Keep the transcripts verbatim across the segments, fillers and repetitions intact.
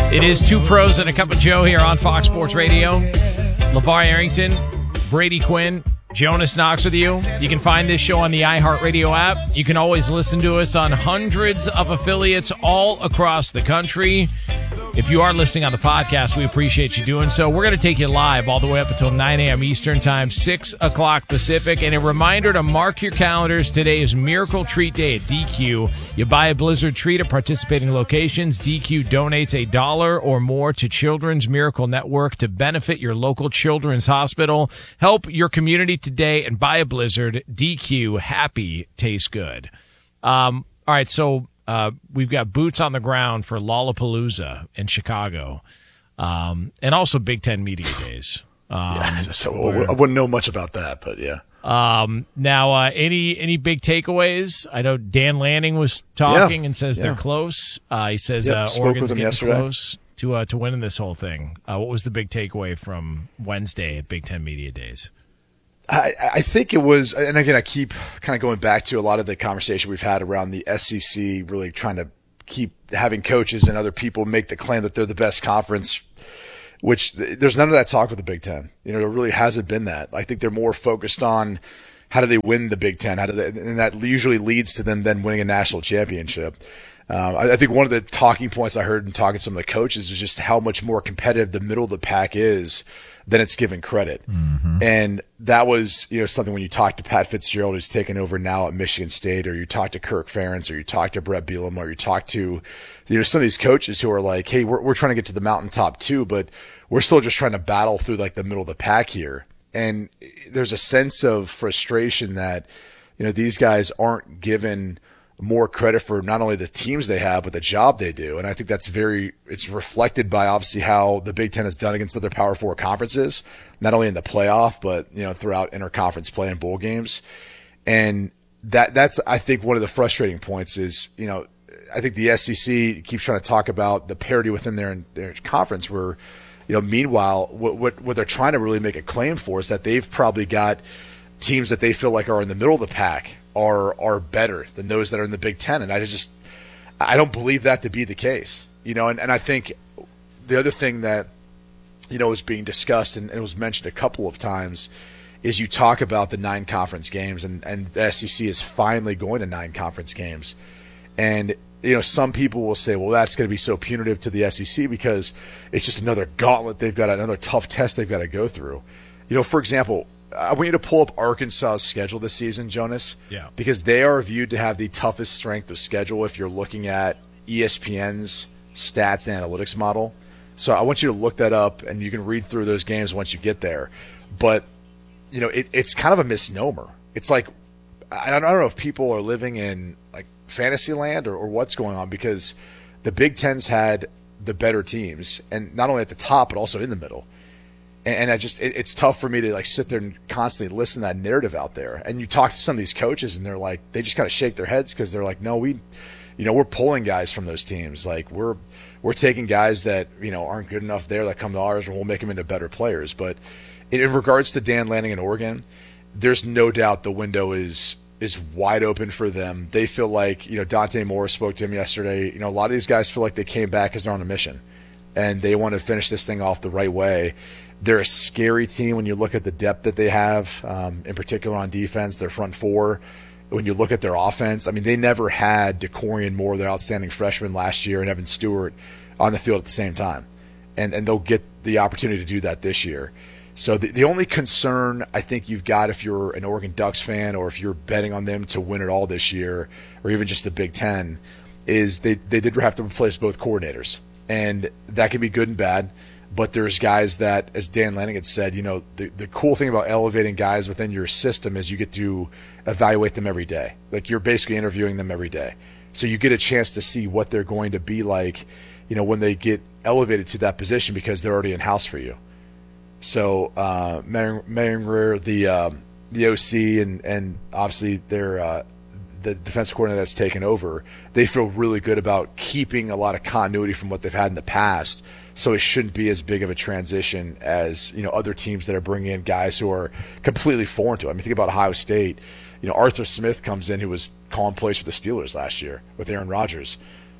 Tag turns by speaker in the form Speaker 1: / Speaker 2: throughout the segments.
Speaker 1: It is Two Pros and a Cup of Joe here on Fox Sports Radio. LeVar Arrington, Brady Quinn, Jonas Knox with you. You can find this show on the iHeartRadio app. You can always listen to us on hundreds of affiliates all across the country. If you are listening on the podcast, we appreciate you doing so. We're going to take you live all the way up until nine a.m. Eastern Time, six o'clock Pacific. And a reminder to mark your calendars. Today is Miracle Treat Day at D Q. You buy a Blizzard treat at participating locations. D Q donates a dollar or more to Children's Miracle Network to benefit your local children's hospital. Help your community today and buy a Blizzard. D Q, happy, tastes good. Um, all right, so... Uh, we've got boots on the ground for Lollapalooza in Chicago, um, and also Big Ten Media Days. Um,
Speaker 2: yeah, so where, I wouldn't know much about that, but yeah.
Speaker 1: Um, now, uh, any any big takeaways? I know Dan Lanning was talking
Speaker 2: yeah,
Speaker 1: and says
Speaker 2: yeah.
Speaker 1: they're close. Uh, he says
Speaker 2: yep,
Speaker 1: uh,
Speaker 2: spoke
Speaker 1: Oregon's
Speaker 2: with him
Speaker 1: getting
Speaker 2: yesterday.
Speaker 1: close to uh, to winning this whole thing. Uh, what was the big takeaway from Wednesday at Big Ten Media Days?
Speaker 2: I, I think it was, and again, I keep kind of going back to a lot of the conversation we've had around the S E C really trying to keep having coaches and other people make the claim that they're the best conference, which there's none of that talk with the Big Ten. You know, there really hasn't been that. I think they're more focused on how do they win the Big Ten, how do they, and that usually leads to them then winning a national championship. Um, I, I think one of the talking points I heard in talking to some of the coaches was just how much more competitive the middle of the pack is than it's given credit. Mm-hmm. And that was, you know, something when you talk to Pat Fitzgerald, who's taken over now at Michigan State, or you talk to Kirk Ferentz, or you talk to Brett Bielema, or you talk to, you know, some of these coaches who are like, hey, we're, we're trying to get to the mountaintop too, but we're still just trying to battle through like the middle of the pack here. And there's a sense of frustration that, you know, these guys aren't given more credit for not only the teams they have, but the job they do. And I think that's very, it's reflected by obviously how the Big Ten has done against other Power Four conferences, not only in the playoff, but, you know, throughout interconference play and bowl games. And that, that's, I think one of the frustrating points is, you know, I think the S E C keeps trying to talk about the parity within their, their conference where, you know, meanwhile, what, what, what they're trying to really make a claim for is that they've probably got teams that they feel like are in the middle of the pack are are better than those that are in the Big Ten. And I just I don't believe that to be the case. You know, and, and I think the other thing that, you know, is being discussed and, and was mentioned a couple of times is you talk about the nine conference games, and, and the S E C is finally going to nine conference games. And, you know, some people will say, well, that's going to be so punitive to the S E C because it's just another gauntlet they've got, another tough test they've got to go through. You know, for example, I want you to pull up Arkansas's schedule this season, Jonas.
Speaker 1: Yeah.
Speaker 2: Because they are viewed to have the toughest strength of schedule if you're looking at E S P N's stats and analytics model. So I want you to look that up, and you can read through those games once you get there. But, you know, it, it's kind of a misnomer. It's like, I don't know if people are living in, like, fantasy land or, or what's going on, because the Big Ten's had the better teams, and not only at the top, but also in the middle. And I just, it, it's tough for me to like sit there and constantly listen to that narrative out there. And you talk to some of these coaches and they're like, they just kind of shake their heads because they're like, no, we, you know, we're pulling guys from those teams. Like we're, we're taking guys that, you know, aren't good enough there that come to ours, and we'll make them into better players. But in, in regards to Dan Lanning in Oregon, there's no doubt the window is, is wide open for them. They feel like, you know, Dante Moore spoke to him yesterday. You know, a lot of these guys feel like they came back because they're on a mission and they want to finish this thing off the right way. They're a scary team when you look at the depth that they have, um, in particular on defense, their front four. When you look at their offense, I mean, they never had DeCorian Moore, their outstanding freshman last year, and Evan Stewart on the field at the same time. And and they'll get the opportunity to do that this year. So the, the only concern I think you've got if you're an Oregon Ducks fan or if you're betting on them to win it all this year, or even just the Big Ten, is they, they did have to replace both coordinators. And that can be good and bad. But there's guys that, as Dan Lanning had said, you know, the, the cool thing about elevating guys within your system is you get to evaluate them every day. Like you're basically interviewing them every day. So you get a chance to see what they're going to be like, you know, when they get elevated to that position because they're already in-house for you. So uh, Marion Greer, the um, the O C, and, and obviously their uh, the defensive coordinator that's taken over, they feel really good about keeping a lot of continuity from what they've had in the past. So it shouldn't be as big of a transition as, you know, other teams that are bringing in guys who are completely foreign to it. I mean, think about Ohio State. You know, Arthur Smith comes in, who was calling plays for the Steelers last year with Aaron Rodgers.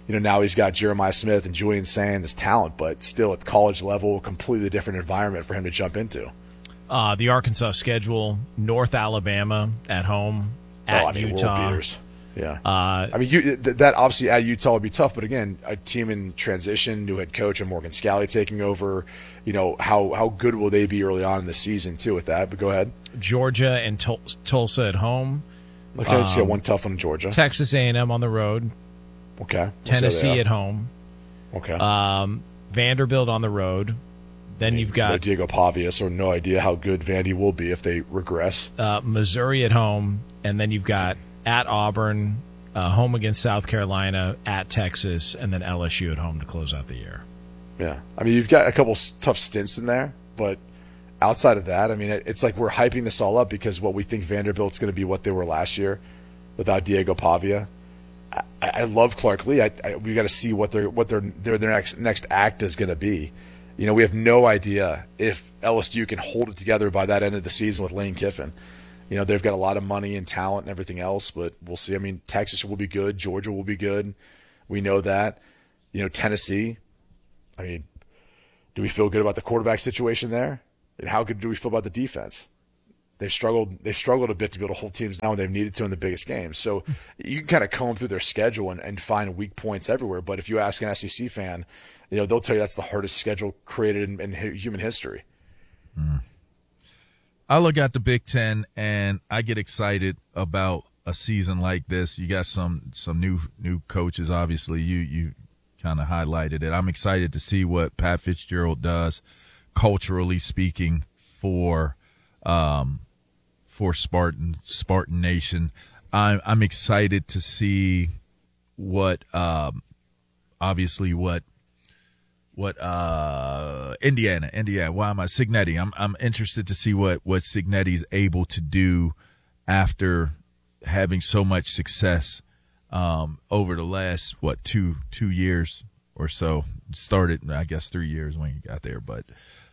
Speaker 2: you know, now he's got Jeremiah Smith and Julian Sand as talent, but still at the college level, completely different environment for him to jump into.
Speaker 1: Uh, the Arkansas schedule: North Alabama at home, at
Speaker 2: oh, I mean,
Speaker 1: Utah.
Speaker 2: World beaters. Yeah.
Speaker 1: Uh,
Speaker 2: I mean, you, th- that obviously at Utah would be tough, but again, a team in transition, new head coach and Morgan Scalley taking over. You know, how how good will they be early on in the season too with that? But go ahead.
Speaker 1: Georgia and Tul- Tulsa at home.
Speaker 2: Okay, let's um, get one tough one in Georgia.
Speaker 1: Texas A and M on the road.
Speaker 2: Okay.
Speaker 1: Tennessee at home.
Speaker 2: Okay.
Speaker 1: Um, Vanderbilt on the road. Then
Speaker 2: I mean,
Speaker 1: you've got
Speaker 2: no Diego Pavia, so no idea how good Vandy will be if they regress.
Speaker 1: Uh, Missouri at home, and then you've got at Auburn, uh, home against South Carolina, at Texas, and then L S U at home to close out the year.
Speaker 2: Yeah, I mean, you've got a couple tough stints in there, but outside of that, I mean, it's like we're hyping this all up because what we think Vanderbilt's going to be what they were last year without Diego Pavia. I, I love Clark Lee. I, I, we got to see what their what their their, their next next act is going to be. You know, we have no idea if L S U can hold it together by that end of the season with Lane Kiffin. You know, they've got a lot of money and talent and everything else, but we'll see. I mean, Texas will be good. Georgia will be good. We know that. You know, Tennessee, I mean, do we feel good about the quarterback situation there? And how good do we feel about the defense? They've struggled They've struggled a bit to be able to hold teams down when they've needed to in the biggest games. So you can kind of comb through their schedule and, and find weak points everywhere. But if you ask an S E C fan, you know, they'll tell you that's the hardest schedule created in, in human history.
Speaker 3: Mm. I look at the Big Ten and I get excited about a season like this. You got some some new new coaches. Obviously, you you kind of highlighted it. I'm excited to see what Pat Fitzgerald does, culturally speaking, for um for Spartan Spartan Nation. I'm I'm excited to see what um obviously what. What uh Indiana, Indiana? Why am I Cignetti? I'm I'm interested to see what what Cignetti's able to do after having so much success um, over the last what two two years or so. Started, I guess, three years when he got there, but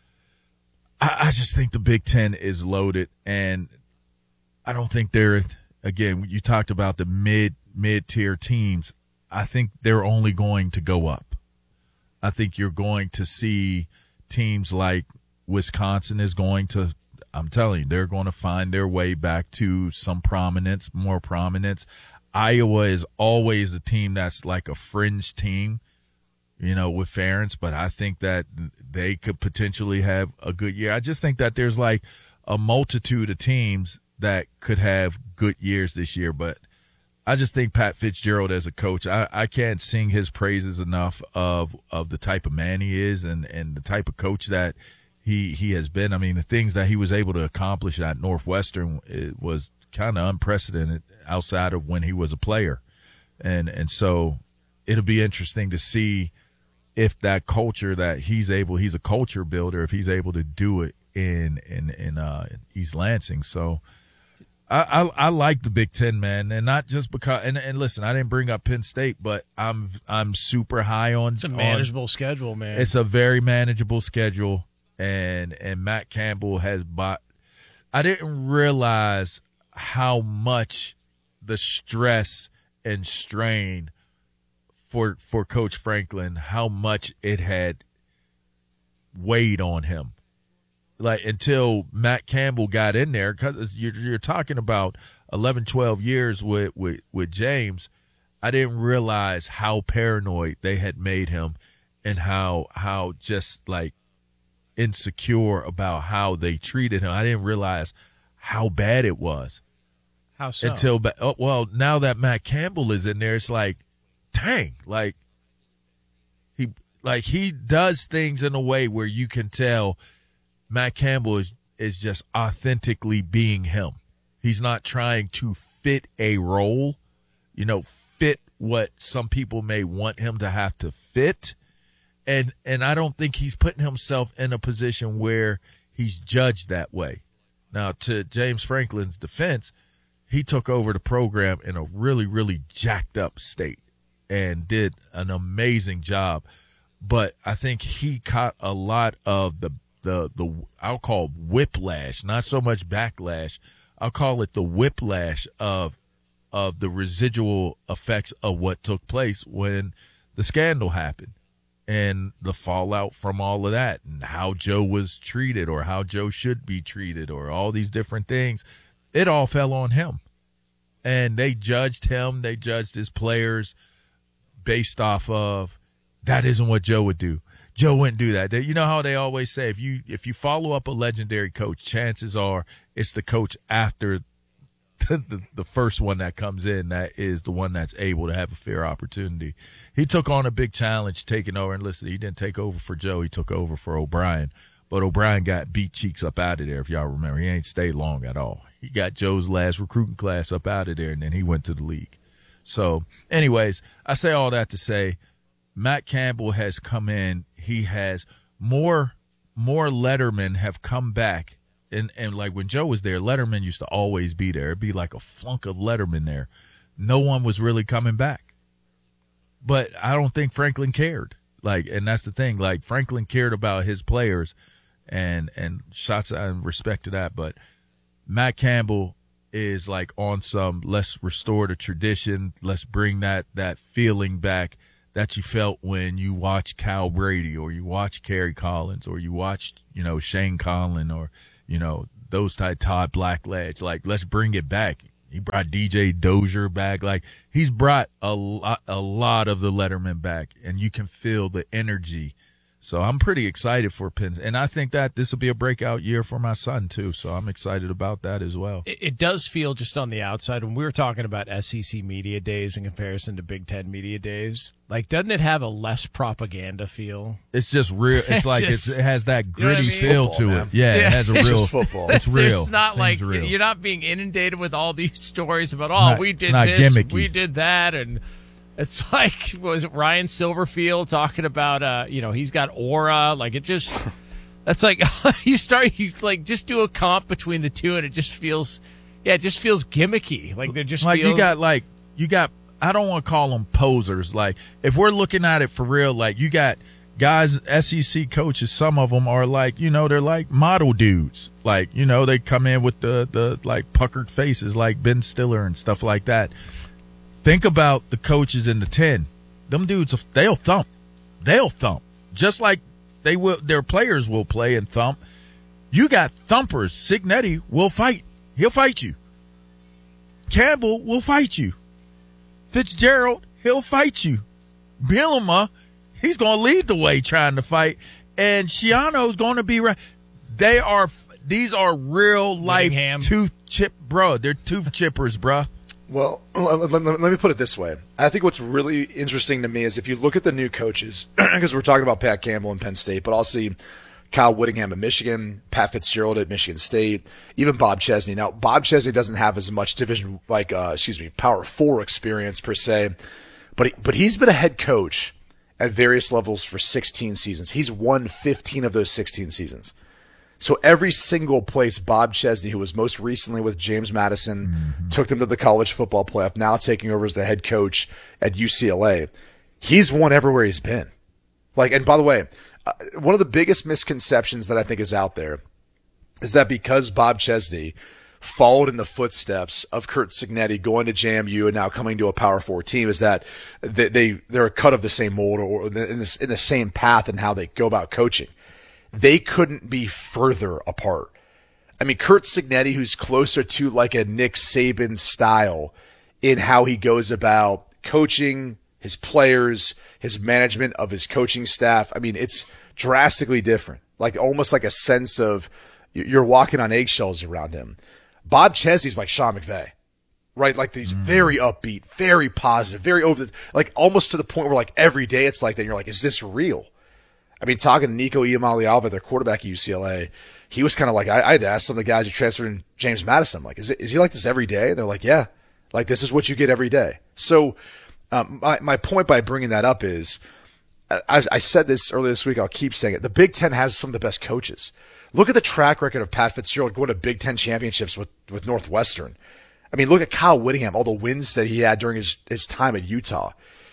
Speaker 3: I, I just think the Big Ten is loaded, and I don't think they're. Again, you talked about the mid mid tier teams. I think they're only going to go up. I think you're going to see teams like Wisconsin is going to, I'm telling you, they're going to find their way back to some prominence, more prominence. Iowa is always a team that's like a fringe team, you know, with Ferentz, but I think that they could potentially have a good year. I just think that there's like a multitude of teams that could have good years this year, but I just think Pat Fitzgerald as a coach, I, I can't sing his praises enough of of the type of man he is and, and the type of coach that he he has been. I mean, the things that he was able to accomplish at Northwestern, it was kind of unprecedented outside of when he was a player. And and so it'll be interesting to see if that culture that he's able, he's a culture builder, if he's able to do it in in, in uh, East Lansing. So I, I I like the Big Ten, man, and not just because. And, and listen, I didn't bring up Penn State, but I'm I'm super high on.
Speaker 1: It's a manageable
Speaker 3: on,
Speaker 1: schedule, man.
Speaker 3: It's a very manageable schedule, and and Matt Campbell has bought. I didn't realize how much the stress and strain for for Coach Franklin, how much it had weighed on him. Like until Matt Campbell got in there, because you're, you're talking about eleven, twelve years with, with, with James. I didn't realize how paranoid they had made him and how how just like insecure about how they treated him. I didn't realize how bad it was.
Speaker 1: How so?
Speaker 3: Until, oh, well, now that Matt Campbell is in there, it's like, dang, like he like he does things in a way where you can tell Matt Campbell is, is just authentically being him. He's not trying to fit a role, you know, fit what some people may want him to have to fit. And and I don't think he's putting himself in a position where he's judged that way. Now, to James Franklin's defense, he took over the program in a really, really jacked up state and did an amazing job. But I think he caught a lot of the The, the I'll call whiplash, not so much backlash. I'll call it the whiplash of of the residual effects of what took place when the scandal happened and the fallout from all of that and how Joe was treated or how Joe should be treated or all these different things, it all fell on him. And they judged him, they judged his players based off of that isn't what Joe would do. Joe wouldn't do that. You know how they always say if you if you follow up a legendary coach, chances are it's the coach after the, the, the first one that comes in that is the one that's able to have a fair opportunity. He took on a big challenge taking over. And listen, he didn't take over for Joe. He took over for O'Brien. But O'Brien got beat cheeks up out of there, if y'all remember. He ain't stayed long at all. He got Joe's last recruiting class up out of there, and then he went to the league. So, anyways, I say all that to say Matt Campbell has come in. He has more more Letterman have come back. And, and like when Joe was there, Letterman used to always be there. It'd be like a flunk of Letterman there. No one was really coming back. But I don't think Franklin cared. Like, and that's the thing. Like, Franklin cared about his players, and and shots and respect to that. But Matt Campbell is like on some let's restore the tradition. Let's bring that that feeling back that you felt when you watch Cal Brady or you watch Kerry Collins or you watched, you know, Shane Conlon or, you know, those type Todd Blackledge. Like, let's bring it back. He brought D J Dozier back. Like, he's brought a lot, a lot of the Letterman back, and you can feel the energy. So I'm pretty excited for Penn. And I think that this will be a breakout year for my son, too. So I'm excited about that as well.
Speaker 1: It, it does feel just on the outside, when we were talking about S E C media days in comparison to Big Ten media days, like, doesn't it have a less propaganda feel?
Speaker 3: It's just real. It's like
Speaker 1: just,
Speaker 3: it's, it has that gritty
Speaker 1: you know what I mean?
Speaker 3: feel
Speaker 2: Football,
Speaker 3: to
Speaker 2: man.
Speaker 3: it. Yeah,
Speaker 1: Yeah.
Speaker 3: it has a
Speaker 2: It's
Speaker 3: real
Speaker 2: just football.
Speaker 3: It's real.
Speaker 1: It's not
Speaker 3: Things
Speaker 1: like
Speaker 3: real.
Speaker 1: you're not being inundated with all these stories about, oh,
Speaker 3: not-
Speaker 1: we
Speaker 3: it's
Speaker 1: did
Speaker 3: not
Speaker 1: this,
Speaker 3: gimmicky.
Speaker 1: we did that, and it's like, was it Ryan Silverfield talking about, uh, you know, he's got aura. Like, it just, that's like, you start, you like, just do a comp between the two, and it just feels, yeah, it just feels gimmicky. Like, they're just
Speaker 3: like
Speaker 1: feels,
Speaker 3: you got like you got I don't want to call them posers. Like, if we're looking at it for real, like, you got guys, S E C coaches, some of them are like, you know, they're like model dudes. Like, you know, they come in with the the like puckered faces like Ben Stiller and stuff like that. Think about the coaches in the ten. Them dudes, they'll thump. They'll thump. Just like they will, their players will play and thump. You got thumpers. Signetti will fight. He'll fight you. Campbell will fight you. Fitzgerald, he'll fight you. Bielema, he's going to lead the way trying to fight. And Shiano's going to be right. They are, these are real life
Speaker 1: Whittingham.
Speaker 3: tooth chip, bro. They're tooth chippers, bro.
Speaker 2: Well, let, let, let me put it this way. I think what's really interesting to me is if you look at the new coaches, because we're talking about Pat Campbell in Penn State, but I'll see Kyle Whittingham at Michigan, Pat Fitzgerald at Michigan State, even Bob Chesney. Now, Bob Chesney doesn't have as much division, like, uh, excuse me, Power Four experience per se, but he, but he's been a head coach at various levels for sixteen seasons. He's won fifteen of those sixteen seasons. So every single place Bob Chesney, who was most recently with James Madison, mm-hmm. took them to the college football playoff, now taking over as the head coach at U C L A, he's won everywhere he's been. Like, and by the way, uh, one of the biggest misconceptions that I think is out there is that because Bob Chesney followed in the footsteps of Curt Cignetti going to J M U and now coming to a Power Four team, is that they, they they're a cut of the same mold or in, this, in the same path in how they go about coaching. They couldn't be further apart. I mean, Curt Cignetti, who's closer to like a Nick Saban style in how he goes about coaching his players, his management of his coaching staff. I mean, it's drastically different. Like almost like a sense of you're walking on eggshells around him. Bob Chesney's like Sean McVay, right? Like these mm. very upbeat, very positive, very over, like almost to the point where like every day it's like that. You're like, is this real? I mean, talking to Nico Iamaleava, their quarterback at U C L A, he was kind of like, I, I had to ask some of the guys who transferred in James Madison, I'm like, is it, is he like this every day? And they're like, yeah, like this is what you get every day. So, um, my, my point by bringing that up is, I, I said this earlier this week, I'll keep saying it. The Big Ten has some of the best coaches. Look at the track record of Pat Fitzgerald going to Big Ten championships with, with Northwestern. I mean, look at Kyle Whittingham, all the wins that he had during his, his time at Utah.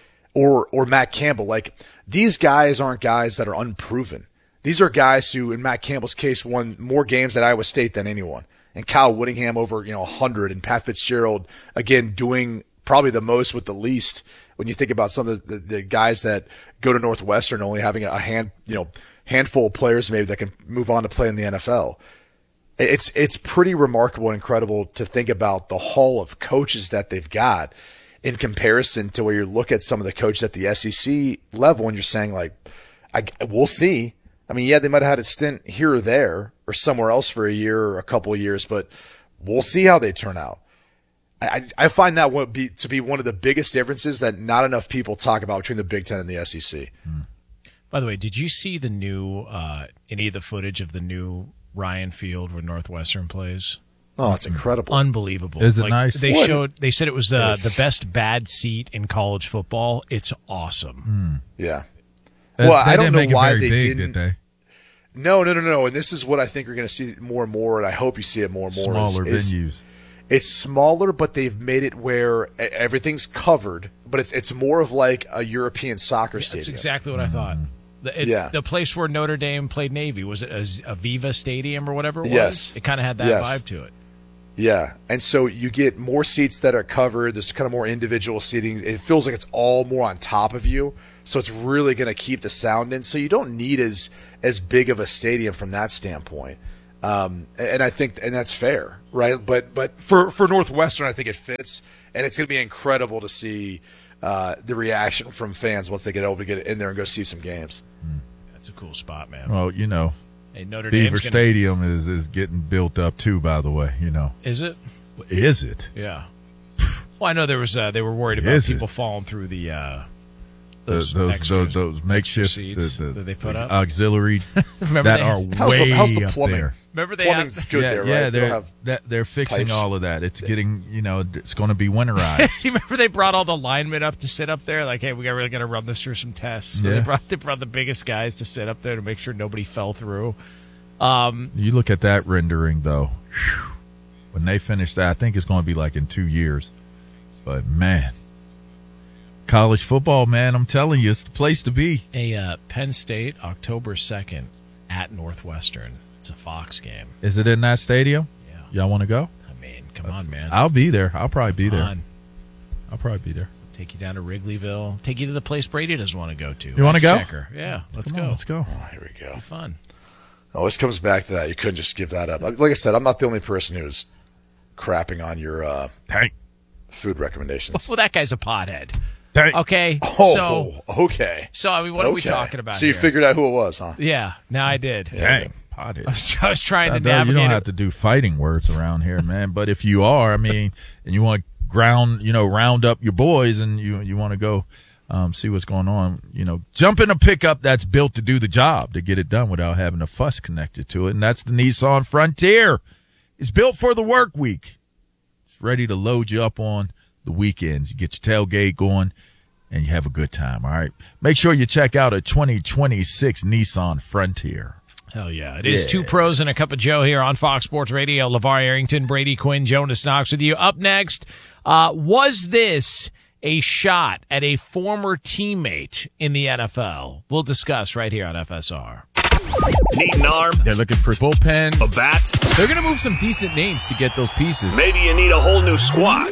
Speaker 2: Or, or Matt Campbell. Like, these guys aren't guys that are unproven. These are guys who, in Matt Campbell's case, won more games at Iowa State than anyone. And Kyle Whittingham over, you know, one hundred. And Pat Fitzgerald, again, doing probably the most with the least when you think about some of the, the, the guys that go to Northwestern only having a hand, you know, handful of players maybe that can move on to play in the N F L. It's it's pretty remarkable and incredible to think about the haul of coaches that they've got in comparison to where you look at some of the coaches at the S E C level and you're saying, like, I, we'll see. I mean, yeah, they might have had a stint here or there or somewhere else for a year or a couple of years, but we'll see how they turn out. I, I find that would be to be one of the biggest differences that not enough people talk about between the Big Ten and the S E C.
Speaker 1: By the way, did you see the new uh, any of the footage of the new Ryan Field where Northwestern plays?
Speaker 2: Oh, it's incredible.
Speaker 1: Unbelievable.
Speaker 3: Is it
Speaker 1: like,
Speaker 3: nice?
Speaker 1: They
Speaker 2: What?
Speaker 1: showed. They said it was the
Speaker 2: It's-
Speaker 1: the best bad seat in college football. It's awesome.
Speaker 2: Yeah.
Speaker 3: That-
Speaker 2: Well,
Speaker 3: they
Speaker 2: I don't
Speaker 3: didn't
Speaker 2: know
Speaker 3: make it
Speaker 2: why
Speaker 3: very
Speaker 2: they
Speaker 3: big,
Speaker 2: didn't.
Speaker 3: did they?
Speaker 2: No, no, no, no. And this is what I think you're going to see more and more, and I hope you see it more and more.
Speaker 3: Smaller
Speaker 2: is, is
Speaker 3: venues.
Speaker 2: It's smaller, but they've made it where e- everything's covered, but it's it's more of like a European soccer
Speaker 1: That's
Speaker 2: stadium.
Speaker 1: exactly what I thought. The, it,
Speaker 2: Yeah.
Speaker 1: the place where Notre Dame played Navy, was it a, a Viva Stadium or whatever it was?
Speaker 2: Yes.
Speaker 1: It kind of had that
Speaker 2: Yes.
Speaker 1: vibe to it.
Speaker 2: Yeah, and so you get more seats that are covered. There's kind of more individual seating. It feels like it's all more on top of you, so it's really going to keep the sound in. So you don't need as as big of a stadium from that standpoint. Um, and I think, and that's fair, right? But but for for Northwestern, I think it fits, and it's going to be incredible to see uh, the reaction from fans once they get able to get in there and go see some games.
Speaker 1: That's a cool spot, man.
Speaker 3: Well, you know,
Speaker 1: Hey, Notre
Speaker 3: Beaver
Speaker 1: Dame's gonna,
Speaker 3: Stadium is, is getting built up too, by the way, you know.
Speaker 1: Is it?
Speaker 3: Is it?
Speaker 1: Yeah. Well, I know there was uh, they were worried about
Speaker 3: Is it?
Speaker 1: people falling through the uh,
Speaker 3: Those
Speaker 1: those
Speaker 3: those,
Speaker 1: extra-
Speaker 3: those, those makeshift
Speaker 1: seats
Speaker 3: the, the,
Speaker 1: that they put
Speaker 3: the
Speaker 1: up?
Speaker 3: auxiliary
Speaker 1: Remember
Speaker 3: that
Speaker 1: they-
Speaker 3: are
Speaker 2: How's
Speaker 3: way
Speaker 2: the, how's the
Speaker 3: up
Speaker 2: plumbing?
Speaker 3: there.
Speaker 1: Remember they have
Speaker 2: Plumbing's good
Speaker 3: yeah,
Speaker 2: there,
Speaker 3: yeah,
Speaker 2: right? They
Speaker 3: they're
Speaker 2: don't have
Speaker 3: that, they're fixing
Speaker 2: pipes.
Speaker 3: all of that. It's getting, you know, it's going to be winterized.
Speaker 1: You remember they brought all the linemen up to sit up there? Like, hey, we got really got to run this through some tests. So
Speaker 3: Yeah.
Speaker 1: they brought they brought the biggest guys to sit up there to make sure nobody fell through. Um,
Speaker 3: You look at that rendering, though. Whew, when they finish that, I think it's going to be like in two years. But man, college football, man, I'm telling you, it's the place to be.
Speaker 1: a uh, Penn State, October second at Northwestern. It's a Fox game.
Speaker 3: Is it in that stadium?
Speaker 1: Yeah.
Speaker 3: Y'all want to go?
Speaker 1: I mean, come on, man.
Speaker 3: I'll be there. I'll probably be
Speaker 1: Come
Speaker 3: there.
Speaker 1: on.
Speaker 3: I'll probably be there.
Speaker 1: Take you down to Wrigleyville. Take you to the place Brady doesn't want to go to.
Speaker 3: You wanna go?
Speaker 1: Exchequer. Yeah, let's
Speaker 3: Come
Speaker 1: go.
Speaker 3: on, let's go.
Speaker 2: Oh, here we go.
Speaker 1: Be fun.
Speaker 2: Oh, this comes back to that. You couldn't just give that up. Like I said, I'm not the only person who's crapping on your uh,
Speaker 3: Hey.
Speaker 2: food recommendations.
Speaker 1: Well, that guy's a pothead.
Speaker 3: Hey.
Speaker 1: Okay,
Speaker 2: Oh,
Speaker 1: so
Speaker 2: okay.
Speaker 1: so I mean, what are we
Speaker 2: Okay.
Speaker 1: talking about?
Speaker 2: So you
Speaker 1: here?
Speaker 2: figured out who it was, huh?
Speaker 1: Yeah, now I did.
Speaker 3: Dang.
Speaker 1: I
Speaker 3: Pothead.
Speaker 1: was, I was trying to
Speaker 3: Uh, though,
Speaker 1: navigate.
Speaker 3: you don't
Speaker 1: it.
Speaker 3: have to do fighting words around here, man. But if you are, I mean, and you want to ground, you know, round up your boys, and you you want to go um, see what's going on, you know, jump in a pickup that's built to do the job, to get it done without having a fuss connected to it, and that's the Nissan Frontier. It's built for the work week. It's ready to load you up on the weekends. You get your tailgate going, and you have a good time. All right, make sure you check out a twenty twenty-six Nissan Frontier.
Speaker 1: Hell yeah. It is Two Pros and a Cup of Joe here on Fox Sports Radio. LeVar Arrington, Brady Quinn, Jonas Knox with you. Up next, uh, was this a shot at a former teammate in the N F L? We'll discuss right here on F S R.
Speaker 4: Need an arm,
Speaker 1: They're looking for bullpen.
Speaker 4: a bat?
Speaker 1: They're going to move some decent names to get those pieces.
Speaker 4: Maybe you need a whole new squad.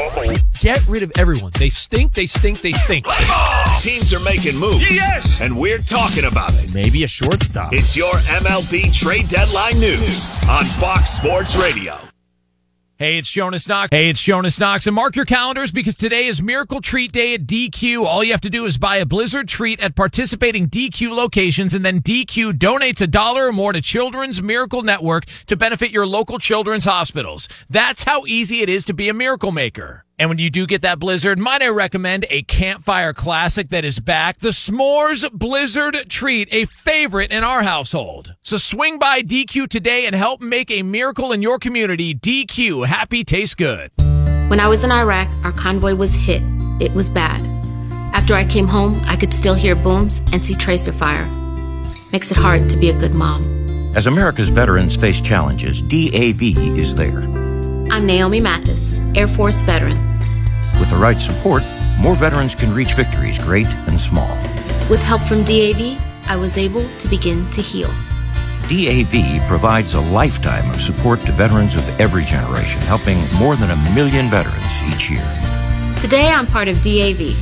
Speaker 5: Get rid of everyone. They stink, they stink, they stink.
Speaker 4: Teams are making moves. Yes! And we're talking about it.
Speaker 1: Maybe a shortstop.
Speaker 4: It's your M L B trade deadline news on Fox Sports Radio.
Speaker 1: Hey, it's Jonas Knox. Hey, it's Jonas Knox. And mark your calendars because today is Miracle Treat Day at D Q. All you have to do is buy a Blizzard treat at participating D Q locations, and then D Q donates a dollar or more to Children's Miracle Network to benefit your local children's hospitals. That's how easy it is to be a miracle maker. And when you do get that Blizzard, might I recommend a campfire classic that is back, the S'mores Blizzard Treat, a favorite in our household. So swing by D Q today and help make a miracle in your community. D Q, happy tastes good.
Speaker 6: When I was in Iraq, our convoy was hit. It was bad. After I came home, I could still hear booms and see tracer fire. Makes it hard to be a good mom.
Speaker 7: As America's veterans face challenges, D A V is there.
Speaker 6: I'm Naomi Mathis, Air Force veteran.
Speaker 7: With the right support, more veterans can reach victories great and small.
Speaker 6: With help from D A V, I was able to begin to heal.
Speaker 7: D A V provides a lifetime of support to veterans of every generation, helping more than a million veterans each year.
Speaker 6: Today, I'm part of D A V.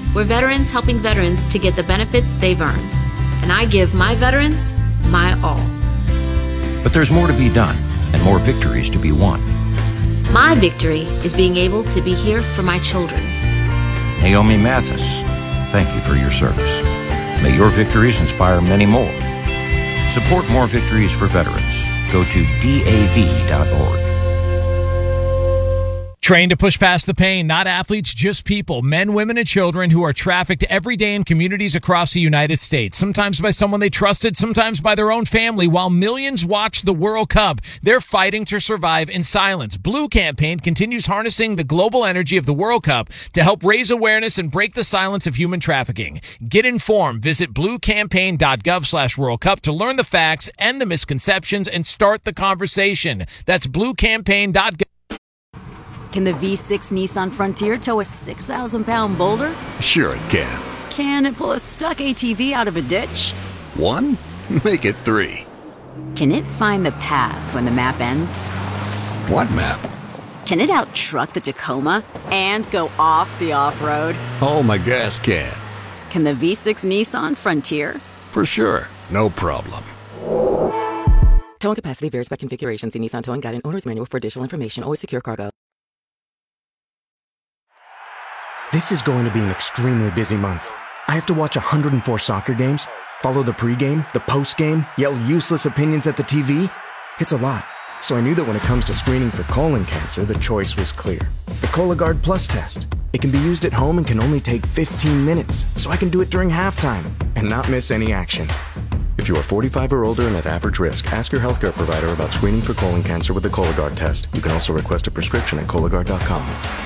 Speaker 6: We're veterans helping veterans to get the benefits they've earned. And I give my veterans my all.
Speaker 7: But there's more to be done and more victories to be won.
Speaker 6: My victory is being able to be here for my children.
Speaker 7: Naomi Mathis, thank you for your service. May your victories inspire many more. Support more victories for veterans. Go to D A V dot org.
Speaker 1: Trained to push past the pain, not athletes, just people, men, women, and children who are trafficked every day in communities across the United States, sometimes by someone they trusted, sometimes by their own family. While millions watch the World Cup, they're fighting to survive in silence. Blue Campaign continues harnessing the global energy of the World Cup to help raise awareness and break the silence of human trafficking. Get informed. Visit bluecampaign.gov slash World Cup to learn the facts and the misconceptions and start the conversation. That's bluecampaign dot gov.
Speaker 8: Can the V six Nissan Frontier tow a six thousand pound boulder?
Speaker 9: Sure it can.
Speaker 8: Can it pull a stuck A T V out of a ditch?
Speaker 9: One? Make it three.
Speaker 8: Can it find the path when the map ends?
Speaker 9: What map?
Speaker 8: Can it out-truck the Tacoma and go off the off-road?
Speaker 9: Oh, my gas can.
Speaker 8: Can the V six Nissan Frontier?
Speaker 9: For sure. No problem.
Speaker 10: Towing capacity varies by configuration. See Nissan Towing Guide and Owner's Manual for additional information. Always secure cargo.
Speaker 11: This is going to be an extremely busy month. I have to watch one hundred four soccer games, follow the pregame, the postgame, yell useless opinions at the T V. It's a lot. So I knew that when it comes to screening for colon cancer, the choice was clear. The Cologuard Plus test. It can be used at home and can only take fifteen minutes, so I can do it during halftime and not miss any action. If you are forty-five or older and at average risk, ask your healthcare provider about screening for colon cancer with the Cologuard test. You can also request a prescription at Cologuard dot com.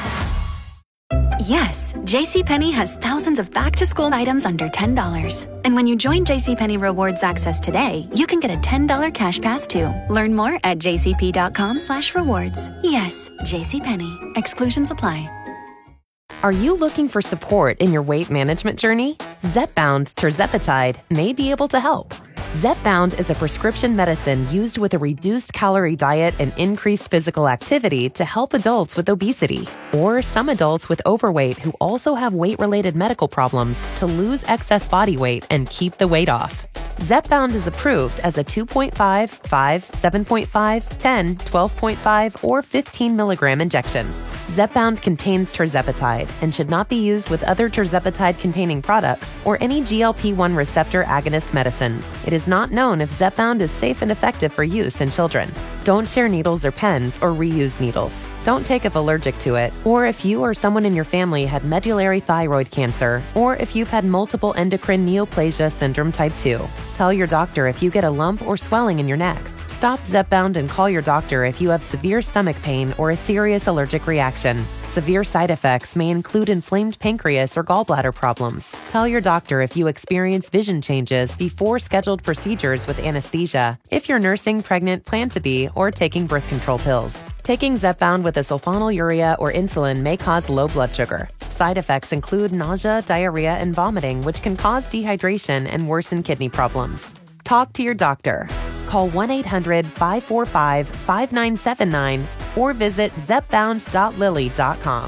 Speaker 12: Yes, JCPenney has thousands of back-to-school items under ten dollars. And when you join JCPenney Rewards Access today, you can get a ten dollars cash pass too. Learn more at jcp.com slash rewards. Yes, JCPenney. Exclusions apply.
Speaker 13: Are you looking for support in your weight management journey? Zepbound tirzepatide may be able to help. Zepbound is a prescription medicine used with a reduced calorie diet and increased physical activity to help adults with obesity or some adults with overweight who also have weight-related medical problems to lose excess body weight and keep the weight off. Zepbound is approved as a two point five, five, seven point five, ten, twelve point five, or fifteen milligram injection. Zepbound contains tirzepatide and should not be used with other tirzepatide-containing products or any G L P one receptor agonist medicines. It is not known if Zepbound is safe and effective for use in children. Don't share needles or pens or reuse needles. Don't take if allergic to it, or if you or someone in your family had medullary thyroid cancer, or if you've had multiple endocrine neoplasia syndrome type two. Tell your doctor if you get a lump or swelling in your neck. Stop Zepbound and call your doctor if you have severe stomach pain or a serious allergic reaction. Severe side effects may include inflamed pancreas or gallbladder problems. Tell your doctor if you experience vision changes before scheduled procedures with anesthesia, if you're nursing, pregnant, plan to be, or taking birth control pills. Taking Zepbound with a sulfonylurea or insulin may cause low blood sugar. Side effects include nausea, diarrhea, and vomiting, which can cause dehydration and worsen kidney problems. Talk to your doctor. Call one eight hundred, five four five, five nine seven nine or visit zepbound dot lilly dot com.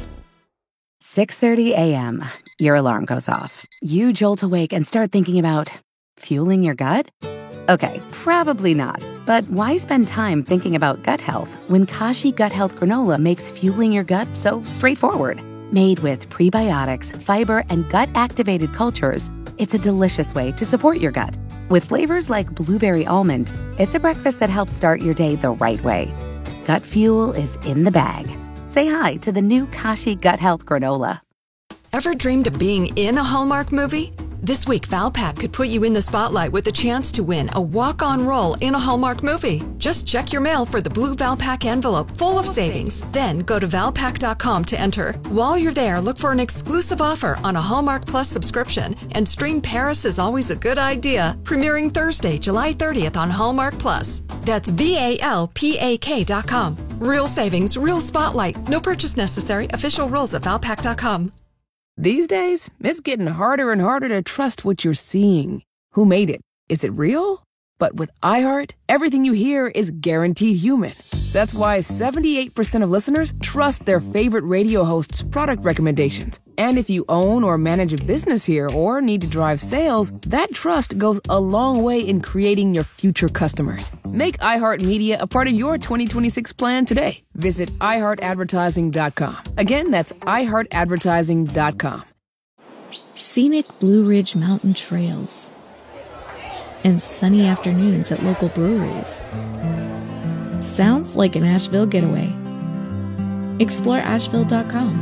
Speaker 14: six thirty a.m. Your alarm goes off. You jolt awake and start thinking about fueling your gut? Okay, probably not. But why spend time thinking about gut health when Kashi Gut Health Granola makes fueling your gut so straightforward? Made with prebiotics, fiber, and gut-activated cultures, it's a delicious way to support your gut. With flavors like blueberry almond, it's a breakfast that helps start your day the right way. Gut fuel is in the bag. Say hi to the new Kashi Gut Health Granola.
Speaker 15: Ever dreamed of being in a Hallmark movie? This week, Valpak could put you in the spotlight with a chance to win a walk-on role in a Hallmark movie. Just check your mail for the blue Valpak envelope full of savings. Then go to valpak dot com to enter. While you're there, look for an exclusive offer on a Hallmark Plus subscription and stream Paris is Always a Good Idea, premiering Thursday, July thirtieth on Hallmark Plus. That's V A L P A K dot com. Real savings, real spotlight. No purchase necessary. Official rules at valpak dot com.
Speaker 16: These days, it's getting harder and harder to trust what you're seeing. Who made it? Is it real? But with iHeart, everything you hear is guaranteed human. That's why seventy-eight percent of listeners trust their favorite radio host's product recommendations. And if you own or manage a business here or need to drive sales, that trust goes a long way in creating your future customers. Make iHeartMedia a part of your twenty twenty-six plan today. Visit i heart advertising dot com. Again, that's i heart advertising dot com.
Speaker 17: Scenic Blue Ridge Mountain Trails and sunny afternoons at local breweries. Sounds like an Asheville getaway. Explore asheville dot com.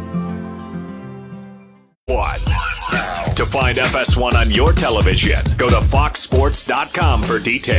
Speaker 4: One. To find F S one on your television, go to fox sports dot com for details.